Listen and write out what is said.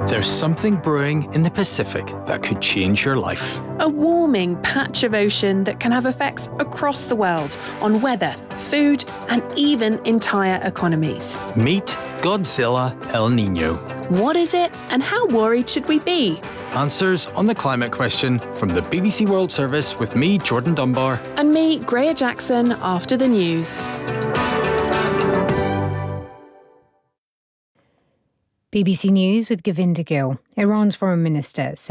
There's something brewing in the Pacific that could change your life. A warming patch of ocean that can have effects across the world on weather, food, and even entire economies. Meet Godzilla El Nino. What is it, and how worried should we be? Answers on the climate question from the BBC World Service with me, Jordan Dunbar. And me, Greer Jackson, after the news. BBC News with Govinda Gill. Iran's foreign minister